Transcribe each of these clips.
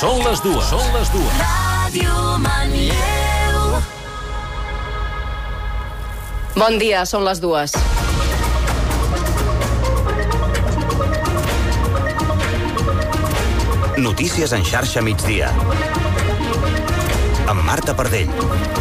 Són les dues. Ràdio Manlleu. Bon dia, són les dues. Notícies en xarxa migdia. Amb Marta Pardell.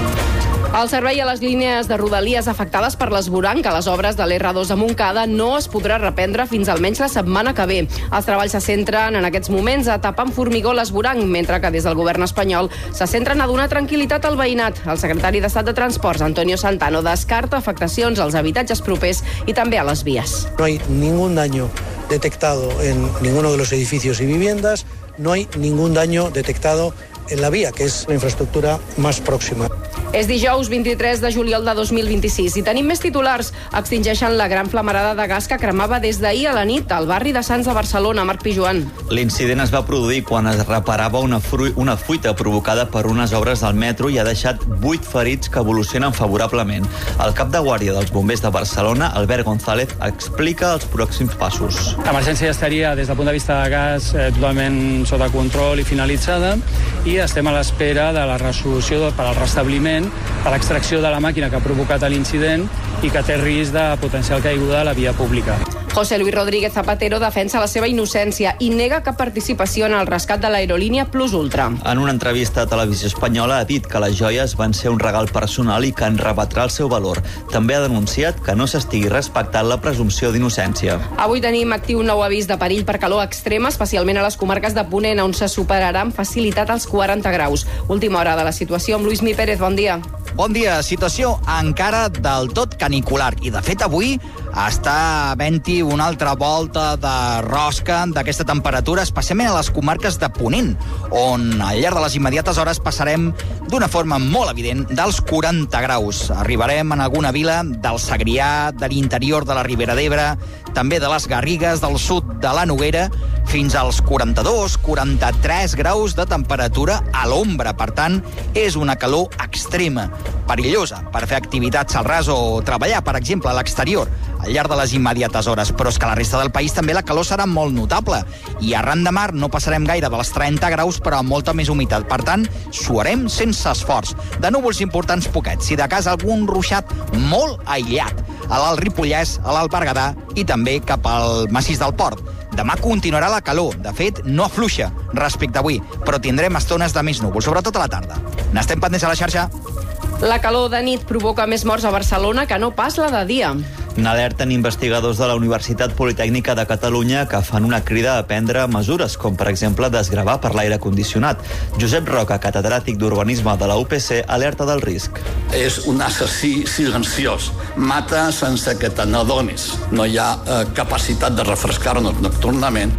El servei a les línies de Rodalies afectades per l'esvoranc a les obres de l'R2 a Montcada no es podrà reprendre fins almenys la setmana que ve. Els treballs se centren en aquests moments a tapar amb formigó l'esvoranc, mentre que des del govern espanyol se centren a donar tranquil·litat al veïnat. El secretari d'Estat de Transports, Antonio Santano, descarta afectacions als habitatges propers i també a les vies. No hay ningún daño detectado en ninguno de los edificios y viviendas, no hay ningún daño detectado en la vía, que es la infraestructura más próxima. És dijous 23 de juliol de 2026 i tenim més titulars. Extingeixen la gran flamarada de gas que cremava des d'ahir a la nit al barri de Sants de Barcelona. Marc Pijoan. L'incident es va produir quan es reparava una fuita provocada per unes obres del metro i ha deixat 8 ferits que evolucionen favorablement. El cap de guàrdia dels bombers de Barcelona, Albert González, explica els pròxims passos. L'emergència ja estaria, des del punt de vista de gas, totalment sota control i finalitzada, i estem a l'espera de la resolució per al restabliment de l'extracció de la màquina que ha provocat l'incident i que té risc de potencial caiguda a la via pública. José Luis Rodríguez Zapatero defensa la seva innocència i nega cap participació en el rescat de l'aerolínia Plus Ultra. En una entrevista a Televisió Espanyola ha dit que les joies van ser un regal personal i que en rebatrà el seu valor. També ha denunciat que no s'estigui respectant la presumpció d'innocència. Avui tenim actiu un nou avís de perill per calor extrema, especialment a les comarques de Ponent, on se superarà amb facilitat els 40 graus. Última hora de la situació amb Lluís Mi Pérez. Bon dia. Bon dia. Situació encara del tot canicular. I, de fet, avui està havent-hi una altra volta de rosca d'aquesta temperatura, especialment a les comarques de Ponent, on al llarg de les immediates hores passarem d'una forma molt evident dels 40 graus. Arribarem en alguna vila del Segrià, de l'interior de la Ribera d'Ebre, també de les Garrigues, del sud de la Noguera, fins als 42, 43 graus de temperatura a l'ombra. Per tant, és una calor extrema, perillosa per fer activitats al ras o treballar, per exemple, a l'exterior, al llarg de les immediates hores. Però és que a la resta del país també la calor serà molt notable. I arran de mar no passarem gaire dels 30 graus, però amb molta més humitat. Per tant, suarem sense esforç. De núvols importants poquets, si de cas algun ruixat molt aïllat, a l'Alt Ripollès, a l'Alt Berguedà i també cap al massís del Port. Demà continuarà la calor. De fet, no afluixa respecte a avui, però tindrem estones de més núvols, sobretot a la tarda. N'estem pendents a la xarxa. La calor de nit provoca més morts a Barcelona que no pas la de dia. N'alerten investigadors de la Universitat Politècnica de Catalunya que fan una crida a prendre mesures, com per exemple desgravar per l'aire condicionat. Josep Roca, catedràtic d'Urbanisme de la UPC, alerta del risc. És un assassí silenciós. Mata sense que te n'adonis. No hi ha capacitat de refrescar-nos nocturnament.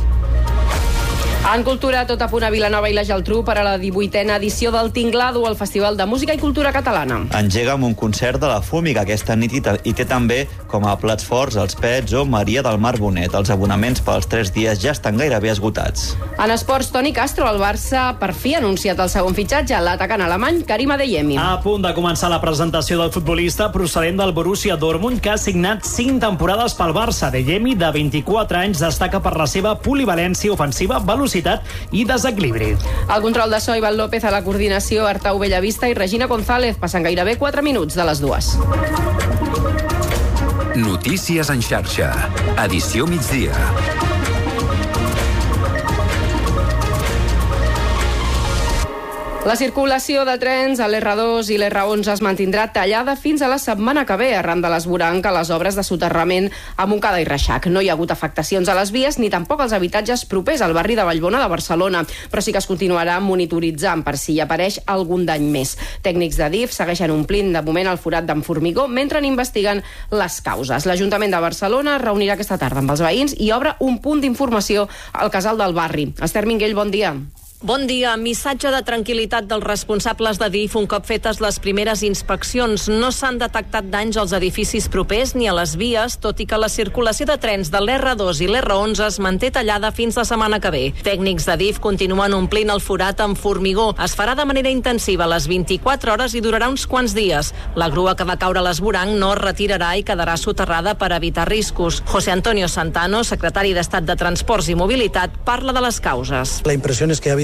En cultura, tot a punt a Vilanova i la Geltrú per a la 18a edició del Tinglado, el Festival de Música i Cultura Catalana. Engega amb un concert de la Fúmiga aquesta nit i té també com a plats forts els Pets o Maria del Mar Bonet. Els abonaments pels 3 dies ja estan gairebé esgotats. En esports, Toni Castro, el Barça per fi ha anunciat el segon fitxatge, l'atacant alemany Karim Adeyemi. A punt de començar la presentació del futbolista procedent del Borussia Dortmund, que ha signat 5 temporades pel Barça. Adeyemi, de 24 anys, destaca per la seva polivalència ofensiva, velocitat i desequilibri. El control de so, Ivan López, a la coordinació, Artau Bellavista i Regina González. Passen gairebé 4 minuts de les 2. Notícies en xarxa. Edició migdia. La circulació de trens a l'R2 i l'R11 es mantindrà tallada fins a la setmana que ve, arran de l'esvoranc a les obres de soterrament a Montcada i Reixac. No hi ha hagut afectacions a les vies ni tampoc als habitatges propers al barri de Vallbona de Barcelona, però sí que es continuarà monitoritzant per si hi apareix algun dany més. Tècnics de DIF segueixen omplint de moment el forat d'en formigó mentre n'investiguen les causes. L'Ajuntament de Barcelona es reunirà aquesta tarda amb els veïns i obre un punt d'informació al casal del barri. Esther Minguell, bon dia. Bon dia. Missatge de tranquil·litat dels responsables de DIF un cop fetes les primeres inspeccions. No s'han detectat danys als edificis propers ni a les vies, tot i que la circulació de trens de l'R2 i l'R11 es manté tallada fins la setmana que ve. Tècnics de DIF continuen omplint el forat amb formigó. Es farà de manera intensiva a les 24 hores i durarà uns quants dies. La grua que va caure a l'esvoranc no es retirarà i quedarà soterrada per evitar riscos. José Antonio Santano, secretari d'Estat de Transports i Mobilitat, parla de les causes. La impresión es que ha habido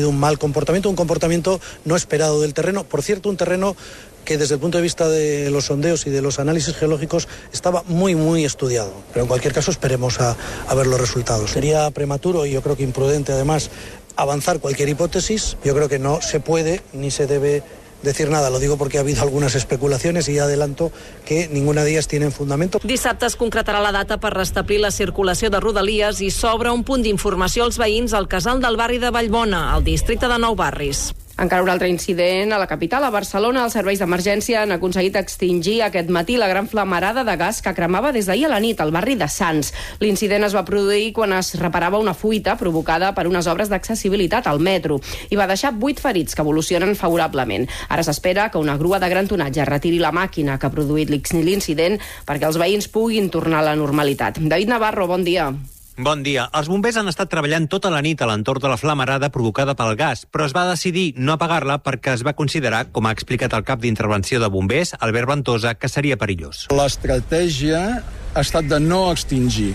habido un mal comportamiento, un comportamiento no esperado del terreno. Por cierto, un terreno que desde el punto de vista de los sondeos y de los análisis geológicos estaba muy estudiado. Pero en cualquier caso esperemos a ver los resultados. Sería prematuro y yo creo que imprudente además avanzar cualquier hipótesis. Yo creo que no se puede ni se debe decir nada. Lo digo porque ha habido algunes especulacions i ja adelanto que ninguna d'elles tienen fundamento. Dissabte es concretarà la data per restablir la circulació de Rodalies i s'obre un punt d'informació als veïns al casal del barri de Vallbona, al districte de Nou Barris. Encara un altre incident a la capital, a Barcelona. Els serveis d'emergència han aconseguit extingir aquest matí la gran flamarada de gas que cremava des d'ahir a la nit al barri de Sants. L'incident es va produir quan es reparava una fuita provocada per unes obres d'accessibilitat al metro i va deixar 8 ferits que evolucionen favorablement. Ara s'espera que una grua de gran tonatge retiri la màquina que ha produït l'incident perquè els veïns puguin tornar a la normalitat. David Navarro, bon dia. Bon dia. Els bombers han estat treballant tota la nit a l'entorn de la flamarada provocada pel gas, però es va decidir no apagar-la perquè es va considerar, com ha explicat el cap d'intervenció de bombers, Albert Ventosa, que seria perillós. L'estratègia ha estat de no extingir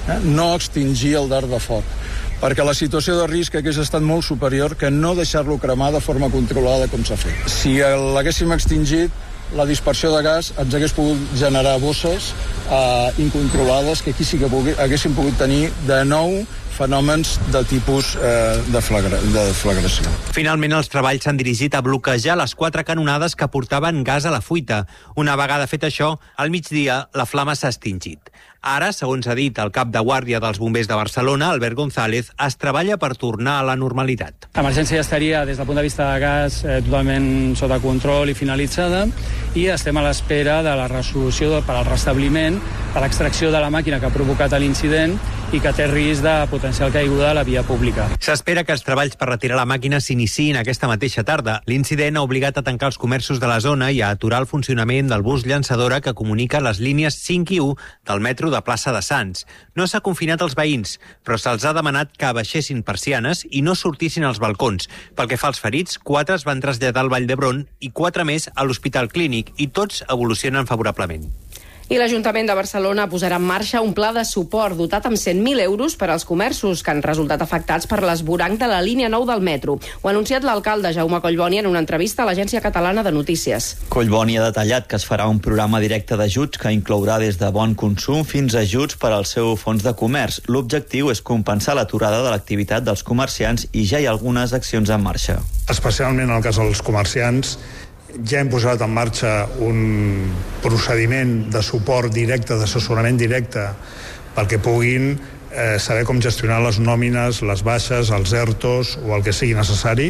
el dard de foc, perquè la situació de risc hagués estat molt superior que no deixar-lo cremar de forma controlada com s'ha fet. Si l'haguéssim extingit, la dispersió de gas ens hagués pogut generar bosses incontrolades que aquí sí que haguéssim pogut tenir de nou fenòmens de tipus de flagració. Finalment, els treballs s'han dirigit a bloquejar les 4 canonades que portaven gas a la fuita. Una vegada fet això, al migdia, la flama s'ha extingit. Ara, segons ha dit el cap de guàrdia dels bombers de Barcelona, Albert González, es treballa per tornar a la normalitat. L'emergència ja estaria, des del punt de vista de gas, totalment sota control i finalitzada, i estem a l'espera de la resolució per al restabliment, per l'extracció de la màquina que ha provocat l'incident i que té risc de potencial caiguda a la via pública. S'espera que els treballs per retirar la màquina s'iniciïn aquesta mateixa tarda. L'incident ha obligat a tancar els comerços de la zona i a aturar el funcionament del bus llançadora que comunica les línies 5 i 1 del metro de plaça de Sants. No s'ha confinat els veïns, però se'ls ha demanat que abaixessin persianes i no sortissin als balcons. Pel que fa als ferits, 4 es van traslladar al Vall d'Hebron i 4 més a l'Hospital Clínic, i tots evolucionen favorablement. I l'Ajuntament de Barcelona posarà en marxa un pla de suport dotat amb 100.000 euros per als comerços que han resultat afectats per l'esvoranc de la línia 9 del metro. Ho ha anunciat l'alcalde Jaume Collboni en una entrevista a l'Agència Catalana de Notícies. Collboni ha detallat que es farà un programa directe d'ajuts que inclourà des de bon consum fins a ajuts per al seu fons de comerç. L'objectiu és compensar l'aturada de l'activitat dels comerciants i ja hi ha algunes accions en marxa. Especialment en el cas dels comerciants, ja hem posat en marxa un procediment de suport directe, d'assessorament directe, perquè puguin saber com gestionar les nòmines, les baixes, els ERTOs o el que sigui necessari,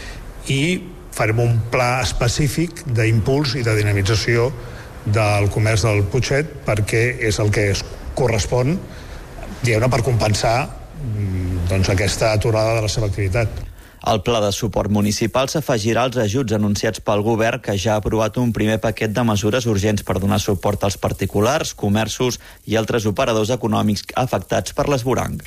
i farem un pla específic d'impuls i de dinamització del comerç del Putxet, perquè és el que es correspon, diguem-ne, per compensar aquesta aturada de la seva activitat. El pla de suport municipal s'afegirà als ajuts anunciats pel govern, que ja ha aprovat un primer paquet de mesures urgents per donar suport als particulars, comerços i altres operadors econòmics afectats per l'esvoranc.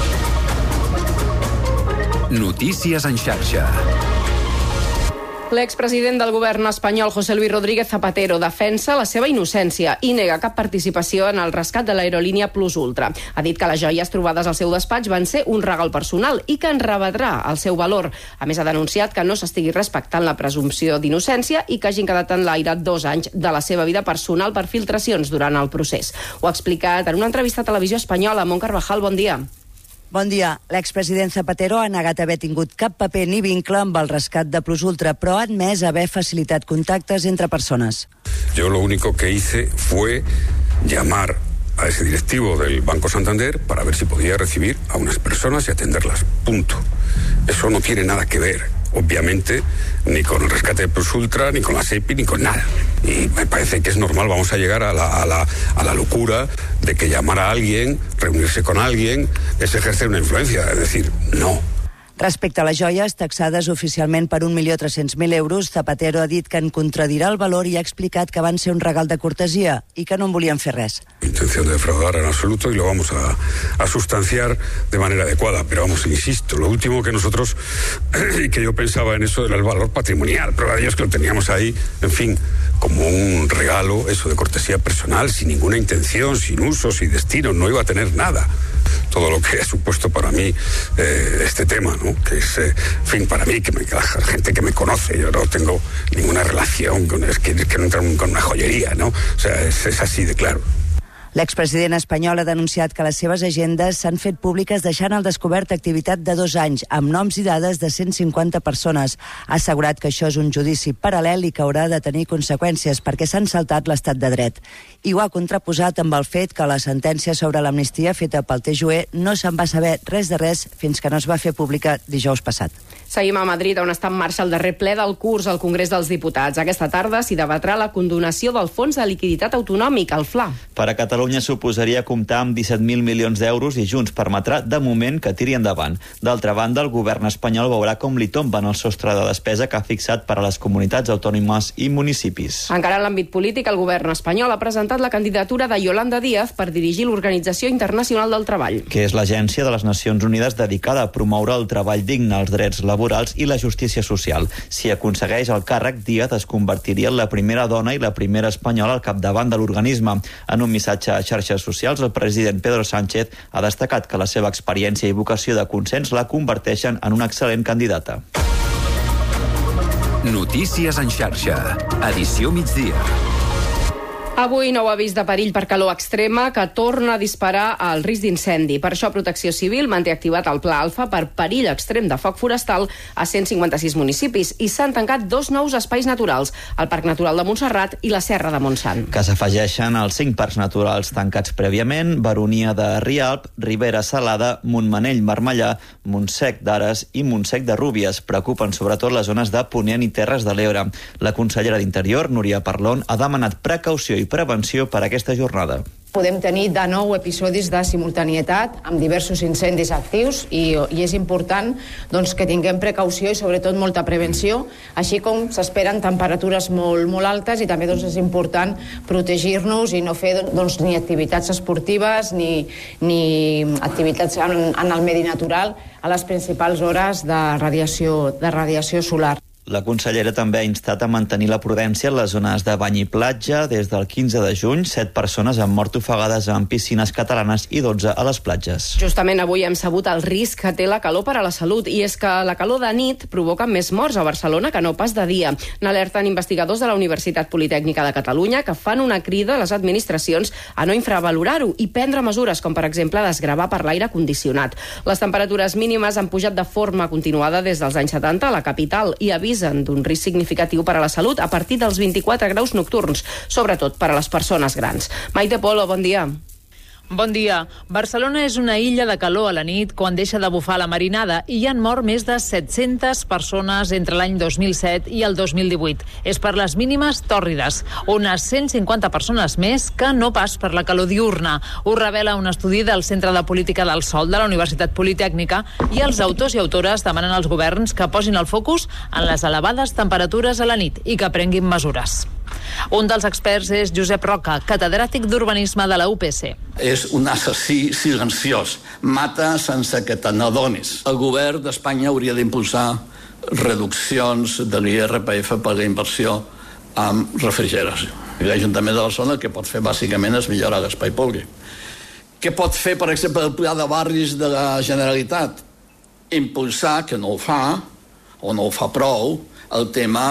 Notícies en xarxa. L'expresident del govern espanyol, José Luis Rodríguez Zapatero, defensa la seva innocència i nega cap participació en el rescat de l'aerolínia Plus Ultra. Ha dit que les joies trobades al seu despatx van ser un regal personal i que en rebatrà el seu valor. A més, ha denunciat que no s'estigui respectant la presumpció d'innocència i que hagin quedat en l'aire 2 anys de la seva vida personal per filtracions durant el procés. Ho ha explicat en una entrevista a Televisió Espanyola. Mont Carvajal, bon dia. Bon dia. L'expresident Zapatero ha negat haver tingut cap paper ni vincle amb el rescat de Plus Ultra, però ha admès haver facilitat contactes entre persones. Yo lo único que hice fue llamar a ese directivo del Banco Santander para ver si podía recibir a unas personas y atenderlas. Punto. Eso no tiene nada que ver, obviamente, ni con el rescate de Plus Ultra, ni con la SEPI, ni con nada. Y me parece que es normal, vamos a llegar a la locura de que llamar a alguien, reunirse con alguien, es ejercer una influencia. Es decir, no. Respecte a les joies, taxades oficialment per 1.300.000 euros, Zapatero ha dit que en contradirà el valor i ha explicat que van ser un regal de cortesia i que no en volien fer res. Intención de defraudar en absoluto y lo vamos a sustanciar de manera adecuada. Pero vamos, insisto, lo último que nosotros, y que yo pensaba en eso, era el valor patrimonial. Prueba de ello es que lo teníamos ahí, en fin, como un regalo, eso de cortesía personal, sin ninguna intención, sin uso, sin destino, no iba a tener nada. todo lo que ha supuesto para mí este tema, ¿no? Que es, en fin, para mí, la gente que me conoce, yo no tengo ninguna relación con, es que no entra con una joyería, ¿no? O sea, es así de claro. L'expresident espanyol ha denunciat que les seves agendes s'han fet públiques deixant al descobert activitat de 2 anys, amb noms i dades de 150 persones. Ha assegurat que això és un judici paral·lel i que haurà de tenir conseqüències perquè s'han saltat l'estat de dret. I ho ha contraposat amb el fet que la sentència sobre l'amnistia feta pel TJUE no se'n va saber res de res fins que no es va fer pública dijous passat. Seguim a Madrid, on està en marxa el darrer ple del curs al Congrés dels Diputats. Aquesta tarda s'hi debatrà la condonació del Fons de Liquiditat Autonòmic, el FLA. Per a Catalunya suposaria comptar amb 17.000 milions d'euros i Junts permetrà, de moment, que tiri endavant. D'altra banda, el govern espanyol veurà com li tomben el sostre de despesa que ha fixat per a les comunitats autònomes i municipis. Encara en l'àmbit polític, el govern espanyol ha presentat la candidatura de Yolanda Díaz per dirigir l'Organització Internacional del Treball, que és l'agència de les Nacions Unides dedicada a promoure el treball digne, els drets laborals i la justícia social. Si aconsegueix el càrrec, Díaz es convertiria en la primera dona i la primera espanyola al capdavant de l'organisme. En un missatge a xarxes socials, el president Pedro Sánchez ha destacat que la seva experiència i vocació de consens la converteixen en una excel·lent candidata. Notícies en xarxa. Edició migdia. Avui nou avís de perill per calor extrema que torna a disparar el risc d'incendi. Per això Protecció Civil manté activat el Pla Alfa per perill extrem de foc forestal a 156 municipis i s'han tancat 2 nous espais naturals, el Parc Natural de Montserrat i la Serra de Montsant. Que s'afegeixen als 5 parcs naturals tancats prèviament: Baronia de Rialp, Ribera Salada, Montmanell Marmellà, Montsec d'Ares i Montsec de Rúbies. Preocupen sobretot les zones de Ponent i Terres de l'Ebre. La consellera d'Interior, Núria Parlon, ha demanat precaució i prevenció per a aquesta jornada. Podem tenir de nou episodis de simultanietat amb diversos incendis actius i és important doncs, que tinguem precaució i sobretot molta prevenció, així com s'esperen temperatures molt altes i també doncs, és important protegir-nos i no fer doncs, ni activitats esportives ni activitats en el medi natural a les principals hores de radiació solar. La consellera també ha instat a mantenir la prudència en les zones de bany i platja. Des del 15 de juny, 7 persones han mort ofegades en piscines catalanes i 12 a les platges. Justament avui hem sabut el risc que té la calor per a la salut, i és que la calor de nit provoca més morts a Barcelona que no pas de dia. N'alerten investigadors de la Universitat Politècnica de Catalunya que fan una crida a les administracions a no infravalorar-ho i prendre mesures com, per exemple, desgravar per l'aire condicionat. Les temperatures mínimes han pujat de forma continuada des dels anys 70 a la capital i avisen d'un risc significatiu per a la salut a partir dels 24 graus nocturns, sobretot per a les persones grans. Maite Polo, bon dia. Bon dia. Barcelona és una illa de calor a la nit quan deixa de bufar la marinada i hi han mort més de 700 persones entre l'any 2007 i el 2018. És per les mínimes tòrrides, unes 150 persones més que no pas per la calor diurna. Ho revela un estudi del Centre de Política del Sol de la Universitat Politècnica i els autors i autores demanen als governs que posin el focus en les elevades temperatures a la nit i que prenguin mesures. Un dels experts és Josep Roca, catedràtic d'Urbanisme de la UPC. És un assassí silenciós. Mata sense que te n'adonis. El govern d'Espanya hauria d'impulsar reduccions de l'IRPF per la inversió en refrigeració. L'Ajuntament de Barcelona el que pot fer bàsicament és millorar l'espai públic. Què pot fer, per exemple, el Pla de Barris de la Generalitat? Impulsar, que no ho fa, o no ho fa prou, el tema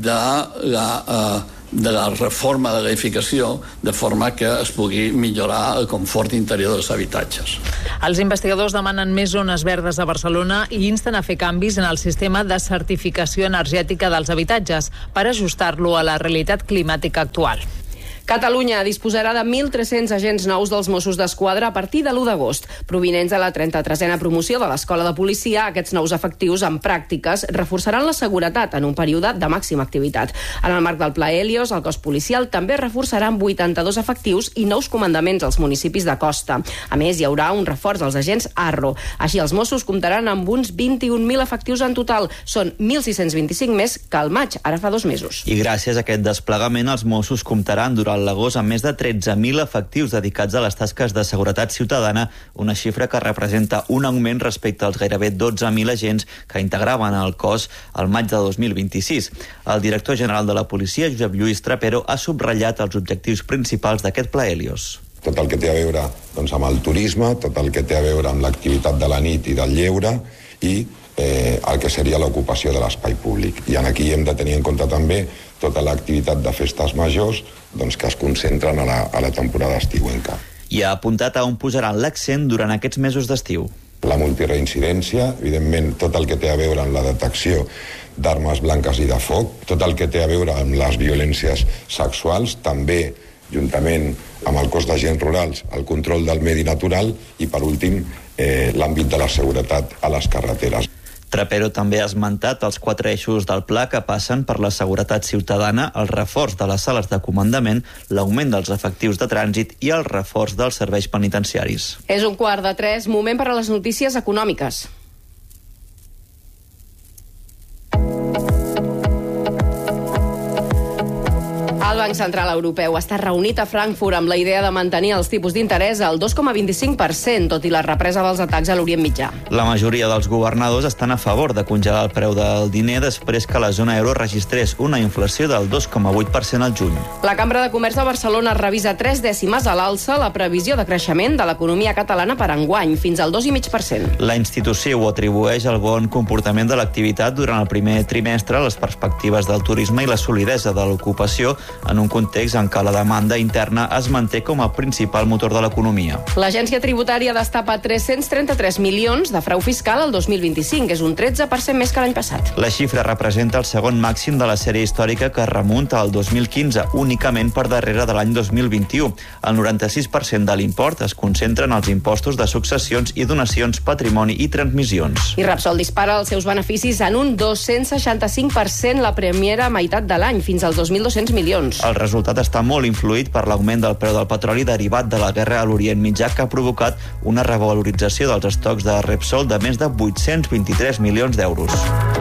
de la reforma de l'edificació de forma que es pugui millorar el confort interior dels habitatges. Els investigadors demanen més zones verdes a Barcelona i insten a fer canvis en el sistema de certificació energètica dels habitatges per ajustar-lo a la realitat climàtica actual. Catalunya disposarà de 1.300 agents nous dels Mossos d'Esquadra a partir de l'1 d'agost. Provinents de la 33a promoció de l'Escola de Policia, aquests nous efectius en pràctiques reforçaran la seguretat en un període de màxima activitat. En el marc del Pla Helios, el cos policial també reforçarà amb 82 efectius i nous comandaments als municipis de costa. A més, hi haurà un reforç dels agents ARRO. Així, els Mossos comptaran amb uns 21.000 efectius en total. Són 1.625 més que al maig, ara fa 2 mesos. I gràcies a aquest desplegament, els Mossos comptaran durant l'agost amb més de 13.000 efectius dedicats a les tasques de seguretat ciutadana, una xifra que representa un augment respecte als gairebé 12.000 agents que integraven el cos al maig de 2026. El director general de la policia, Josep Lluís Trapero, ha subratllat els objectius principals d'aquest Pla Helios. Tot el que té a veure amb el turisme, tot el que té a veure amb l'activitat de la nit i del lleure i el que seria l'ocupació de l'espai públic. I aquí hem de tenir en compte també tota l'activitat de festes majors que es concentren a la temporada estiuenca. I ha apuntat a on posaran l'accent durant aquests mesos d'estiu. La multireincidència, evidentment, tot el que té a veure amb la detecció d'armes blanques i de foc, tot el que té a veure amb les violències sexuals, també, juntament amb el cos d'agents rurals, el control del medi natural i, per últim, l'àmbit de la seguretat a les carreteres. Trapero també ha esmentat els 4 eixos del pla que passen per la seguretat ciutadana, el reforç de les sales de comandament, l'augment dels efectius de trànsit i el reforç dels serveis penitenciaris. És 2:45, moment per a les notícies econòmiques. El Banc Central Europeu està reunit a Frankfurt amb la idea de mantenir els tipus d'interès al 2,25%, tot i la represa dels atacs a l'Orient Mitjà. La majoria dels governadors estan a favor de congelar el preu del diner després que la zona euro registrés una inflació del 2,8% al juny. La Cambra de Comerç de Barcelona revisa 3 dècimes a l'alça la previsió de creixement de l'economia catalana per enguany, fins al 2,5%. La institució ho atribueix al bon comportament de l'activitat durant el primer trimestre, les perspectives del turisme i la solidesa de l'ocupació en un context en què la demanda interna es manté com a principal motor de l'economia. L'Agència Tributària destapa 333 milions de frau fiscal al 2025, que és un 13% més que l'any passat. La xifra representa el segon màxim de la sèrie històrica que remunta al 2015, únicament per darrere de l'any 2021. El 96% de l'import es concentra en els impostos de successions i donacions, patrimoni i transmissions. I Repsol dispara els seus beneficis en un 265% la primera meitat de l'any, fins als 2.200 milions. El resultat està molt influït per l'augment del preu del petroli derivat de la guerra a l'Orient Mitjà, que ha provocat una revalorització dels estocs de Repsol de més de 823 milions d'euros.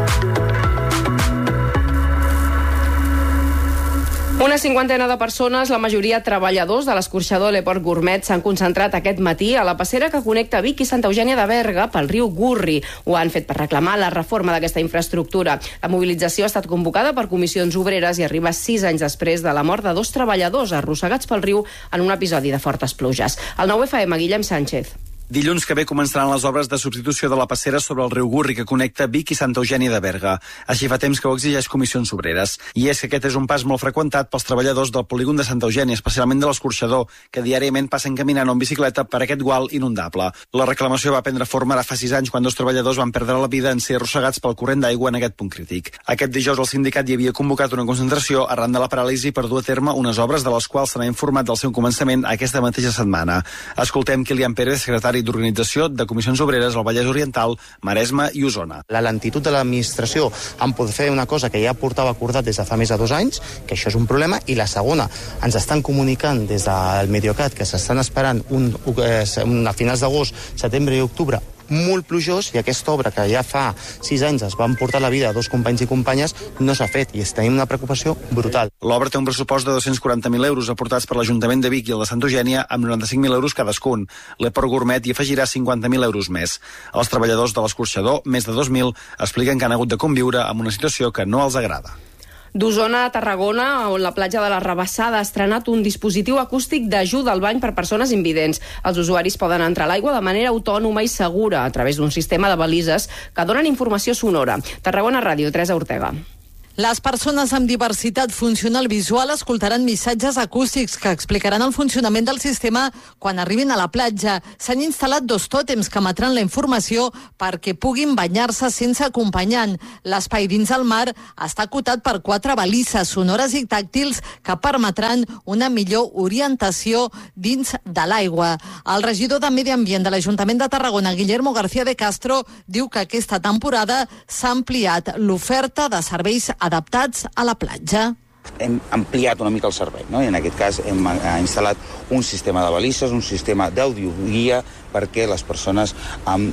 Una cinquantena de persones, la majoria treballadors de l'escorxador Le Port Gourmet, s'han concentrat aquest matí a la passera que connecta Vic i Santa Eugènia de Berga pel riu Gurri. Ho han fet per reclamar la reforma d'aquesta infraestructura. La mobilització ha estat convocada per comissions obreres i arriba 6 anys després de la mort de 2 treballadors arrossegats pel riu en un episodi de fortes pluges. El 9FM, Guillem Sánchez. Dilluns que ve començaran les obres de substitució de la passera sobre el riu Gurri que connecta Vic i Santa Eugènia de Berga. Així fa temps que ho exigeix Comissions Obreres. I és que aquest és un pas molt freqüentat pels treballadors del polígon de Santa Eugènia, especialment de l'escorxador, que diàriament passen caminant o en bicicleta per aquest gual inundable. La reclamació va prendre forma ara fa 6 anys quan 2 treballadors van perdre la vida en ser arrossegats pel corrent d'aigua en aquest punt crític. Aquest dijous el sindicat hi havia convocat una concentració arran de la paràlisi per dur a terme unes obres de les quals se n'ha informat del seu començament aquesta mateixa setmana. Escoltem Kilian Pérez, secretari d'Organització de Comissions Obreres al Vallès Oriental, Maresme i Osona. La lentitud de l'administració en poder fer una cosa que ja portava acordat des de fa més de 2 anys, que això és un problema, i la segona, ens estan comunicant des del Mediocat que s'estan esperant a finals d'agost, setembre i octubre molt plujós, i aquesta obra que ja fa 6 anys es van portar la vida a 2 companys i companyes no s'ha fet, i tenim una preocupació brutal. L'obra té un pressupost de 240.000 euros aportats per l'Ajuntament de Vic i el de Santa Eugènia amb 95.000 euros cadascun. Le Port Gourmet hi afegirà 50.000 euros més. Els treballadors de l'escorxador, més de 2.000, expliquen que han hagut de conviure amb una situació que no els agrada. D'Osona a Tarragona, on la platja de la Rabassada ha estrenat un dispositiu acústic d'ajuda al bany per persones invidents. Els usuaris poden entrar a l'aigua de manera autònoma i segura a través d'un sistema de balises que donen informació sonora. Tarragona Ràdio, Teresa Ortega. Les persones amb diversitat funcional visual escoltaran missatges acústics que explicaran el funcionament del sistema quan arribin a la platja. S'han instal·lat 2 tòtems que emetran la informació perquè puguin banyar-se sense acompanyant. L'espai dins el mar està acotat per 4 balises sonores i tàctils que permetran una millor orientació dins de l'aigua. El regidor de Medi Ambient de l'Ajuntament de Tarragona, Guillermo García de Castro, diu que aquesta temporada s'ha ampliat l'oferta de serveis adaptats a la platja. Hem ampliat una mica el servei, no? I en aquest cas hem instal·lat un sistema de balises, un sistema d'audioguia perquè les persones amb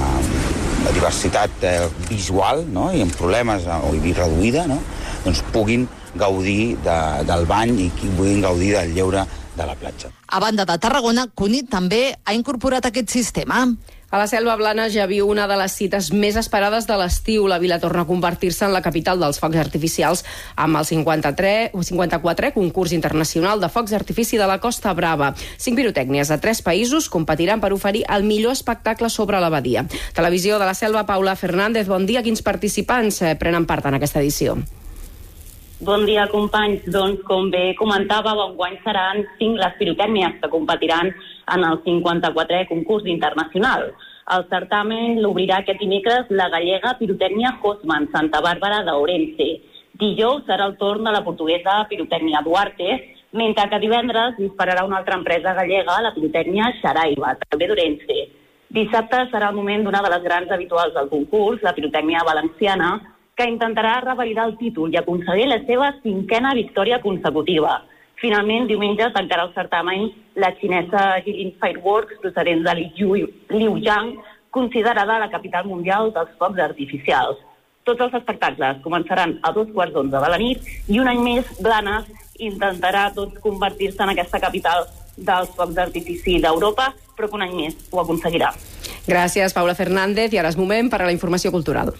diversitat visual, no? I amb problemes o reduïda, no? Doncs puguin gaudir del bany i puguin gaudir del lleure de la platja. A banda de Tarragona, Cunit també ha incorporat aquest sistema. A la Selva Blana ja viu una de les cites més esperades de l'estiu. La vila torna a convertir-se en la capital dels focs artificials amb el 54è concurs internacional de focs d'artifici de la Costa Brava. 5 pirotècnies de 3 països competiran per oferir el millor espectacle sobre la badia. Televisió de la Selva, Paula Fernández, bon dia. Quins participants prenen part en aquesta edició? Bon dia, companys. Doncs, com bé comentàveu, enguany seran 5 les pirotècnies que competiran en el 54è concurs internacional. El certamen l'obrirà aquest dimecres la gallega pirotècnia Hosman, Santa Bàrbara d'Ourense. Dijous serà el torn de la portuguesa pirotècnia Duarte, mentre que divendres dispararà una altra empresa gallega, la pirotècnia Xaraiva, també d'Ourense. Dissabte serà el moment d'una de les grans habituals del concurs, la pirotècnia valenciana, que intentarà revalidar el títol i aconseguir la seva 5a victòria consecutiva. Finalment, diumenge tancarà el certamen la xinesa Jilin Fireworks, procedent de Liujiang, considerada la capital mundial dels focs artificials. Tots els espectacles començaran a 11:15 de la nit i un any més Blanes intentarà convertir-se en aquesta capital dels focs d'artifici d'Europa, però que un any més ho aconseguirà. Gràcies, Paula Fernández. I ara és moment per a la informació cultural.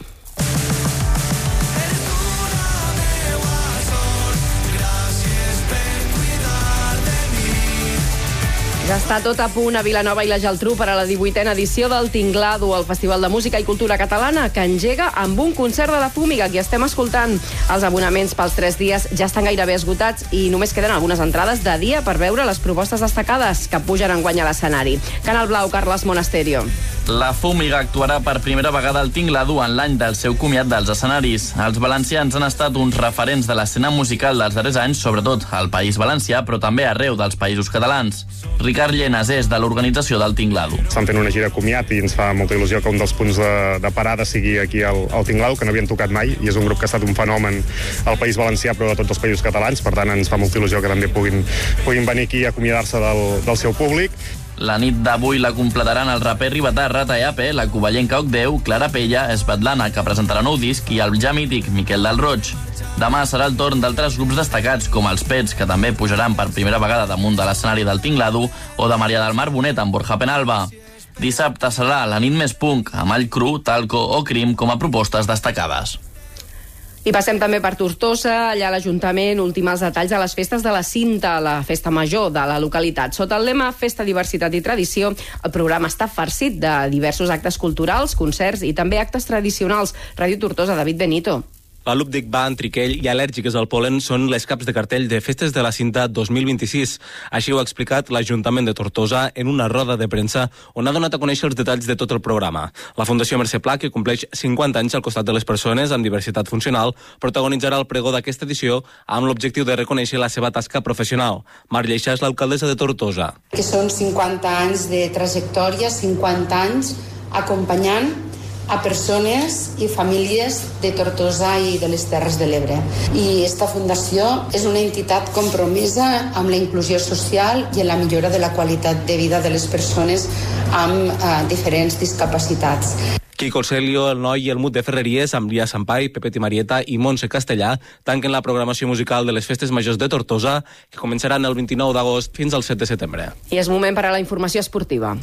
Ja està tot a punt a Vilanova i la Geltrú per a la 18a edició del Tinglado, el Festival de Música i Cultura Catalana, que engega amb un concert de la Fúmiga, que estem escoltant. Els abonaments pels 3 dies ja estan gairebé esgotats i només queden algunes entrades de dia per veure les propostes destacades que pugen enguany a l'escenari. Canal Blau, Carles Monasterio. La Fúmiga actuarà per primera vegada al Tinglado en l'any del seu comiat dels escenaris. Els valencians han estat uns referents de l'escena musical dels darrers anys, sobretot al País Valencià, però també arreu dels països catalans. Ricard Llenas és de l'organització del Tinglado. Estan fent una gira comiat i ens fa molta il·lusió que un dels punts de parada sigui aquí al Tinglado, que no havien tocat mai, i és un grup que ha estat un fenomen al País Valencià, però de tots els països catalans. Per tant, ens fa molta il·lusió que també puguin venir aquí a acomiadar-se del seu públic. La nit d'avui la completaran el raper ribetà Rata Eape, la covellenca Ocdeu, Clara Pella, Svetlana, que presentarà nou disc, i el ja mític Miquel del Roig. Demà serà el torn d'altres grups destacats, com els Pets, que també pujaran per primera vegada damunt de l'escenari del Tinglado, o de Maria del Mar Bonet amb Borja Penalba. Dissabte serà la nit més punk, amb All Cru, Talco o Crim com a propostes destacades. I passem també per Tortosa. Allà l'Ajuntament ultima els detalls a les festes de la Cinta, la festa major de la localitat. Sota el lema Festa, Diversitat i Tradició, el programa està farcit de diversos actes culturals, concerts i també actes tradicionals. Ràdio Tortosa, David Benito. La Lúpdic Band, Triquell i Al·lèrgiques al Polen són les caps de cartell de Festes de la Cinta 2026. Així ho ha explicat l'Ajuntament de Tortosa en una roda de premsa on ha donat a conèixer els detalls de tot el programa. La Fundació Mercè Pla, que compleix 50 anys al costat de les persones amb diversitat funcional, protagonitzarà el pregó d'aquesta edició amb l'objectiu de reconèixer la seva tasca professional. Mar Lleixà és l'alcaldessa de Tortosa. Que són 50 anys de trajectòria, 50 anys acompanyant a persones i famílies de Tortosa i de les Terres de l'Ebre. I esta fundació és una entitat compromesa amb la inclusió social i en la millora de la qualitat de vida de les persones amb diferents discapacitats. Quico Celio, El Noi i el Mut de Ferreries, amb Lia Sampai, Pepet i Marieta i Montse Castellà, tanquen la programació musical de les Festes Majors de Tortosa, que començaran el 29 d'agost fins al 7 de setembre. I és moment per a la informació esportiva,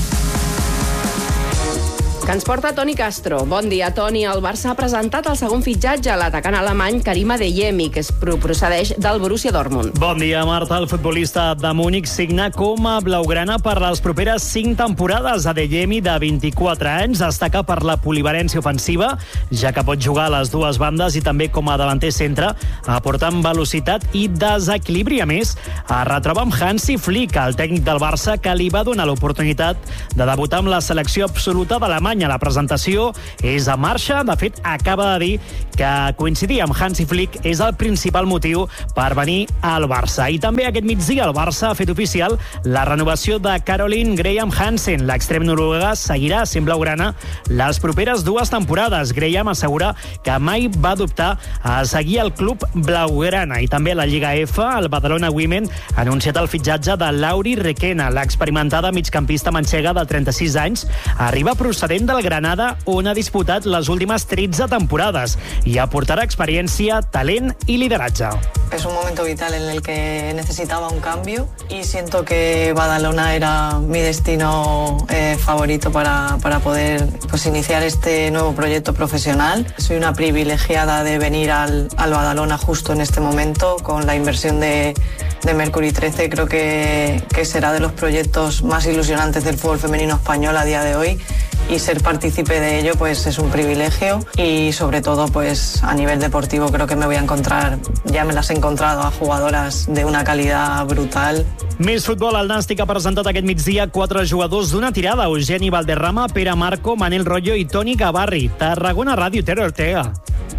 que ens porta Toni Castro. Bon dia, Toni. El Barça ha presentat el segon fitxatge a l'atacant alemany Karim Adeyemi, que procedeix del Borussia Dortmund. Bon dia, Marta. El futbolista de Múnich signa com a blaugrana per les properes 5 temporades. Adeyemi, de 24 anys, destaca per la polivalència ofensiva, ja que pot jugar a les dues bandes i també com a davanter centre, aportant velocitat i desequilibri. A més, es retroba amb Hansi Flick, el tècnic del Barça, que li va donar l'oportunitat de debutar amb la selecció absoluta d'Alemanya. La presentació és en marxa. De fet, acaba de dir que coincidir amb Hansi Flick és el principal motiu per venir al Barça. I també aquest migdia el Barça ha fet oficial la renovació de Caroline Graham Hansen. L'extrem noruega seguirà sent blaugrana les properes 2 temporades. Graham assegura que mai va dubtar a seguir el club blaugrana. I també la Lliga F, el Badalona Women ha anunciat el fitxatge de Lauri Requena. L'experimentada migcampista manxega de 36 anys arriba procedent conjunt del Granada, on ha disputat les últimes 13 temporades i aportarà experiència, talent y liderazgo. Es un momento vital en el que necesitaba un cambio y siento que Badalona era mi destino favorito para poder iniciar este nuevo proyecto profesional. Soy una privilegiada de venir al Badalona justo en este momento con la inversión de Mercury 13. Creo que será de los proyectos más ilusionantes del fútbol femenino español a día de hoy. Y ser partícipe de ello pues es un privilegio y sobre todo pues a nivel deportivo creo que me voy a encontrar, ya me las he encontrado a jugadoras de una calidad brutal. Més futbol, el Nàstic ha presentat aquest migdia 4 jugadors d'una tirada: Eugeni Valderrama, Pere Marco, Manel Royo i Toni Gavarri. Tarragona Ràdio, Tere Ortega.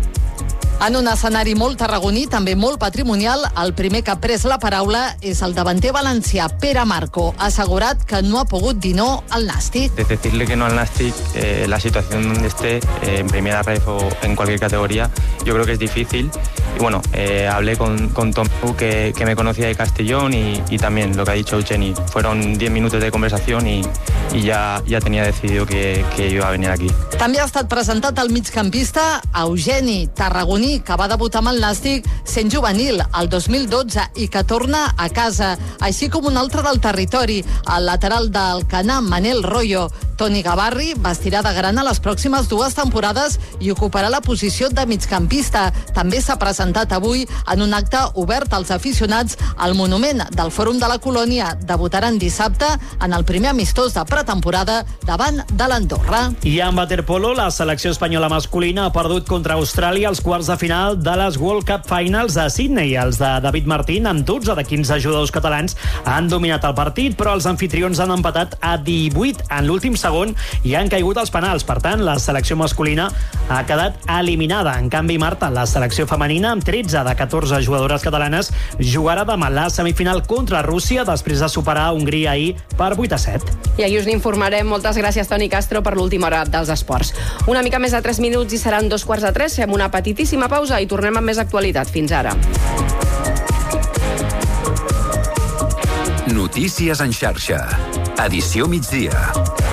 En un escenari molt tarragoní, també molt patrimonial, el primer que ha pres la paraula és el davanter valencià Pere Marco. Ha assegurat que no ha pogut dir no al Nàstic. Decirle que no al Nàstic, la situación donde esté, en primera ref o en cualquier categoría, yo creo que es difícil. Y bueno, hablé con Tom, que me conocía de Castellón, y también lo que ha dicho Eugeni. Fueron 10 minutos de conversación y ya tenía decidido que iba a venir aquí. També ha estat presentat el migcampista Eugeni, tarragoní, que va debutar amb el Nàstic sent juvenil el 2012 i que torna a casa, així com un altre del territori, el lateral del Canà, Manel Royo. Toni Gavarri vestirà de grana les pròximes 2 temporades i ocuparà la posició de migcampista. També s'ha presentat avui en un acte obert als aficionats al monument del Fòrum de la Colònia. Debutaran dissabte en el primer amistós de pretemporada davant de l'Andorra. I en waterpolo, la selecció espanyola masculina ha perdut contra Austràlia als quarts de final de les World Cup Finals a Sydney. Els de David Martín, amb 12 de 15 jugadors catalans, han dominat el partit, però els anfitrions han empatat a 18 en l'últim segon i han caigut els penals. Per tant, la selecció masculina ha quedat eliminada. En canvi, Marta, la selecció femenina, amb 13 de 14 jugadores catalanes, jugarà demà la semifinal contra Rússia després de superar Hongria ahir per 8-7. I ahir us n'informarem. Moltes gràcies, Toni Castro, per l'última hora dels esports. Una mica més de 3 minuts i seran 2:45. Fem una petitíssima pausa i tornem amb més actualitat. Fins ara. Notícies en xarxa. Edició migdia.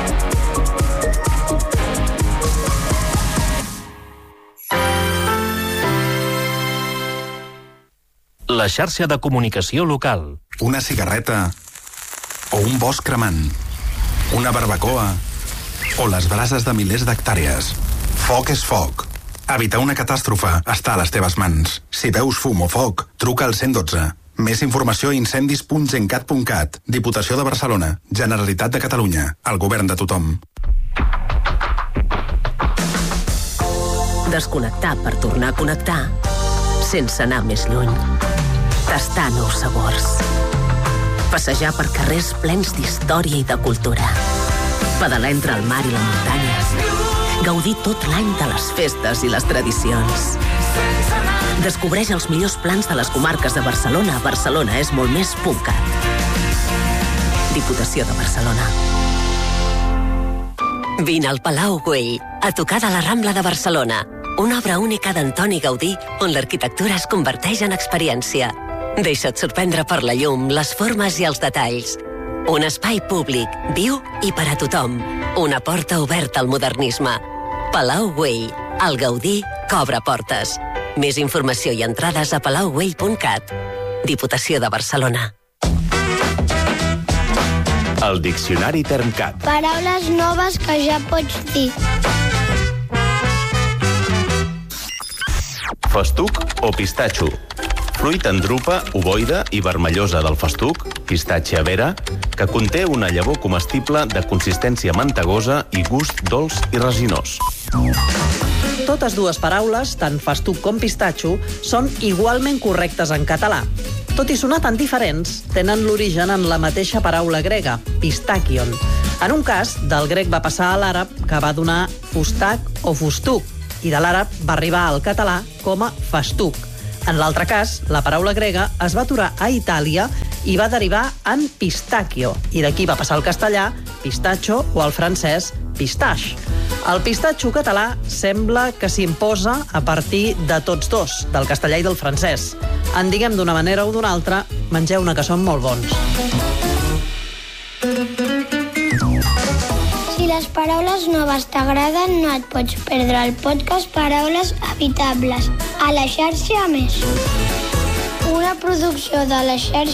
La xarxa de comunicació local. Una cigarreta o un bosc cremant, una barbacoa o les brases de milers d'hectàrees. Foc és foc. Evitar una catàstrofe està a les teves mans. Si veus fum o foc, truca al 112. Més informació a incendis.gencat.cat. Diputació de Barcelona. Generalitat de Catalunya. El govern de tothom. Desconnectar per tornar a connectar sense anar més lluny. Tastar nous sabors. Passejar per carrers plens d'història i de cultura. Pedalar entre el mar i la muntanya. Gaudir tot l'any de les festes i les tradicions. Descobreix els millors plans de les comarques de Barcelona a barcelonaesmoltmés.cat. Diputació de Barcelona. Vine al Palau Güell, a tocar de la Rambla de Barcelona. Una obra única d'Antoni Gaudí, on l'arquitectura es converteix en experiència. Deixa't sorprendre per la llum, les formes i els detalls. Un espai públic, viu i per a tothom. Una porta oberta al modernisme. Palau Güell, el Gaudí que obre portes. Més informació i entrades a palaugüell.cat. Diputació de Barcelona. El Diccionari Termcat. Paraules noves que ja pots dir. Festuc o pistatxo. Fruit en drupa, ovoide i vermellosa del festuc, pistatge vera, que conté una llavor comestible de consistència mantegosa i gust dolç i resinós. Totes dues paraules, tant festuc com pistatxo, són igualment correctes en català. Tot i sonar tan diferents, tenen l'origen en la mateixa paraula grega, pistachion. En un cas, del grec va passar a l'àrab, que va donar fustac o fustuc, i de l'àrab va arribar al català com a festuc. En l'altre cas, la paraula grega es va aturar a Itàlia i va derivar en pistacchio, i d'aquí va passar al castellà pistacho o al francès pistache. El pistatxo català sembla que s'imposa a partir de tots dos, del castellà i del francès. En diguem d'una manera o d'una altra, mengeu-ne que són molt bons. Si les paraules noves t'agraden, no et pots perdre el podcast Paraules Habitables a la xarxa Més. Una producció de la xarxa